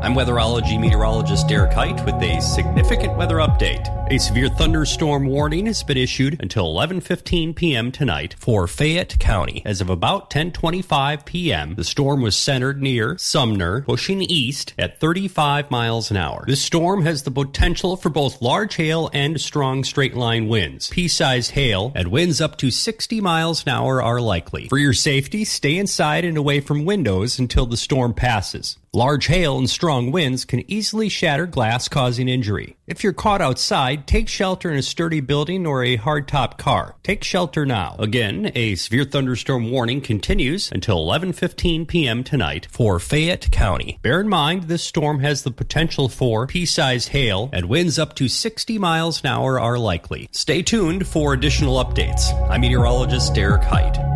I'm weatherology meteorologist Derek Height with a significant weather update. A severe thunderstorm warning has been issued until 11:15 p.m. tonight for Fayette County. As of about 10:25 p.m., the storm was centered near Sumner, pushing east at 35 miles an hour. This storm has the potential for both large hail and strong straight-line winds. Pea-sized hail and winds up to 60 miles an hour are likely. For your safety, stay inside and away from windows until the storm passes. Large hail and strong winds can easily shatter glass, causing injury. If you're caught outside, take shelter in a sturdy building or a hardtop car. Take shelter now. Again, a severe thunderstorm warning continues until 11:15 p.m. tonight for Fayette County. Bear in mind, this storm has the potential for pea-sized hail, and winds up to 60 miles an hour are likely. Stay tuned for additional updates. I'm meteorologist Derek Height.